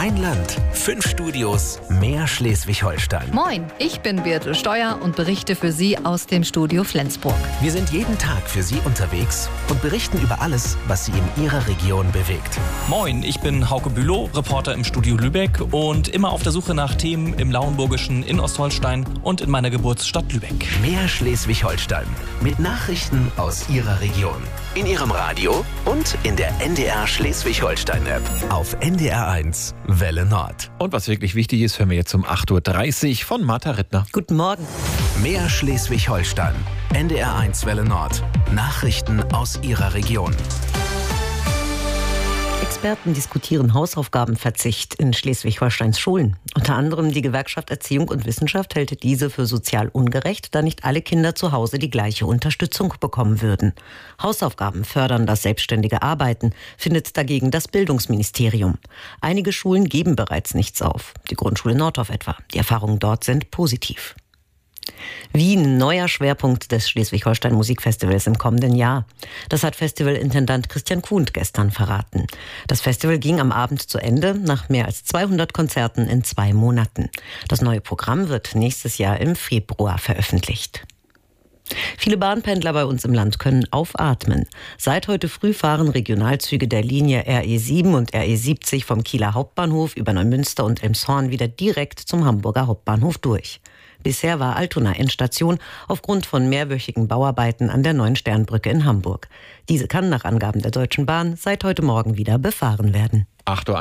Ein Land, 5 Studios, mehr Schleswig-Holstein. Moin, ich bin Birte Steuer und berichte für Sie aus dem Studio Flensburg. Wir sind jeden Tag für Sie unterwegs und berichten über alles, was Sie in Ihrer Region bewegt. Moin, ich bin Hauke Bülow, Reporter im Studio Lübeck und immer auf der Suche nach Themen im Lauenburgischen, in Ostholstein und in meiner Geburtsstadt Lübeck. Mehr Schleswig-Holstein mit Nachrichten aus Ihrer Region. In Ihrem Radio und in der NDR Schleswig-Holstein-App. Auf NDR1 Welle Nord. Und was wirklich wichtig ist, hören wir jetzt um 8.30 Uhr von Martha Rittner. Guten Morgen. Mehr Schleswig-Holstein. NDR1 Welle Nord. Nachrichten aus Ihrer Region. Experten diskutieren Hausaufgabenverzicht in Schleswig-Holsteins Schulen. Unter anderem die Gewerkschaft Erziehung und Wissenschaft hält diese für sozial ungerecht, da nicht alle Kinder zu Hause die gleiche Unterstützung bekommen würden. Hausaufgaben fördern das selbstständige Arbeiten, findet dagegen das Bildungsministerium. Einige Schulen geben bereits nichts auf. Die Grundschule Nordorf etwa. Die Erfahrungen dort sind positiv. Wien, neuer Schwerpunkt des Schleswig-Holstein Musikfestivals im kommenden Jahr. Das hat Festivalintendant Christian Kuhnt gestern verraten. Das Festival ging am Abend zu Ende, nach mehr als 200 Konzerten in 2 Monaten. Das neue Programm wird nächstes Jahr im Februar veröffentlicht. Viele Bahnpendler bei uns im Land können aufatmen. Seit heute früh fahren Regionalzüge der Linie RE7 und RE70 vom Kieler Hauptbahnhof über Neumünster und Elmshorn wieder direkt zum Hamburger Hauptbahnhof durch. Bisher war Altona Endstation aufgrund von mehrwöchigen Bauarbeiten an der neuen Sternbrücke in Hamburg. Diese kann nach Angaben der Deutschen Bahn seit heute Morgen wieder befahren werden. 8.01 Uhr.